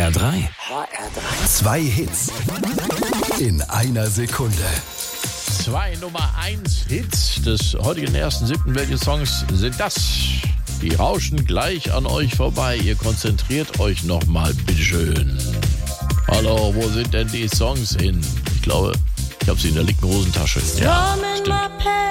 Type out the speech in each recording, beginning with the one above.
HR3. Zwei Hits in einer Sekunde. Zwei Nummer 1 Hits des heutigen 1.7. Welche Songs sind das? Die rauschen gleich an euch vorbei. Ihr konzentriert euch nochmal, bitteschön. Hallo, wo sind denn die Songs hin? Ich glaube, ich habe sie in der linken Hosentasche. Ja, stimmt.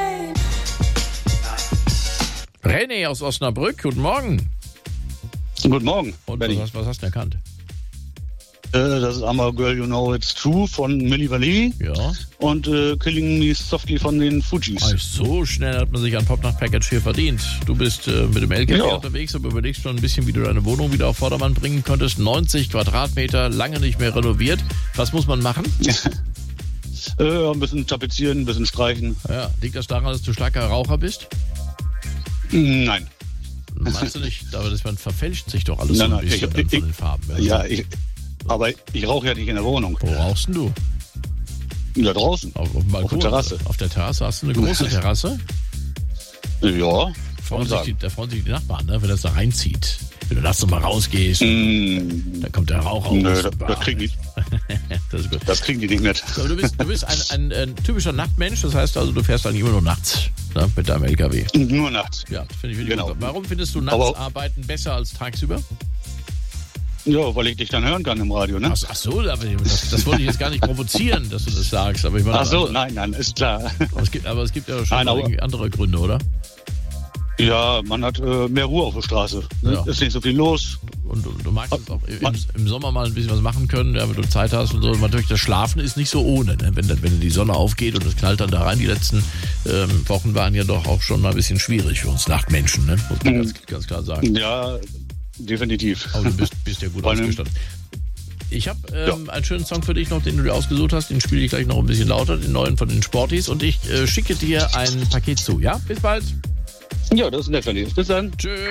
René aus Osnabrück, guten Morgen. Guten Morgen. Und was hast du erkannt? Das ist I'm a Girl You Know It's True von Milli Vanilli. Ja. Und Killing Me Softly von den Fugees. Also so schnell hat man sich ein Popnacht-Package hier verdient. Du bist mit dem LKW unterwegs, aber überlegst schon ein bisschen, wie du deine Wohnung wieder auf Vordermann bringen könntest. 90 Quadratmeter, lange nicht mehr renoviert. Was muss man machen? Ein bisschen tapezieren, ein bisschen streichen. Ja, liegt das daran, dass du starker Raucher bist? Nein. Meinst du nicht? Aber man verfälscht sich doch alles so ein bisschen von den Farben. Aber ich rauche ja nicht in der Wohnung. Wo rauchst denn du? Da draußen. Auf dem Balkon, auf der Terrasse. Auf der Terrasse? Hast du eine große Terrasse? Ja. Da freuen sich die Nachbarn, ne, wenn das da reinzieht. Wenn du nachts nochmal rausgehst, dann kommt der Rauch raus. Nö, das kriegen die. Das ist gut. Das kriegen die nicht mit. So, du bist ein typischer Nachtmensch, das heißt also, du fährst eigentlich immer nur nachts, ne, mit deinem LKW. Nur nachts. Ja, das finde ich wirklich Genau. gut. Warum findest du Nachtsarbeiten besser als tagsüber? Ja, weil ich dich dann hören kann im Radio, ne? Ach so, das wollte ich jetzt gar nicht provozieren, dass du das sagst. Aber ich meine, Ach so, nein, ist klar. Aber es gibt ja schon irgendwie andere Gründe, oder? Ja, man hat mehr Ruhe auf der Straße. Ja. Ist nicht so viel los. Und du magst es auch im Sommer mal ein bisschen was machen können, ja, wenn du Zeit hast und so. Und natürlich, das Schlafen ist nicht so ohne, ne? Wenn die Sonne aufgeht und es knallt dann da rein. Die letzten Wochen waren ja doch auch schon mal ein bisschen schwierig für uns Nachtmenschen, ne? Muss man ganz klar sagen. Ja, definitiv. Aber du bist ja gut ausgestattet. Ich habe einen schönen Song für dich noch, den du dir ausgesucht hast. Den spiele ich gleich noch ein bisschen lauter, den neuen von den Sporties. Und ich schicke dir ein Paket zu, ja? Bis bald. Ja, das ist nett von dir. Bis dann. Tschüss.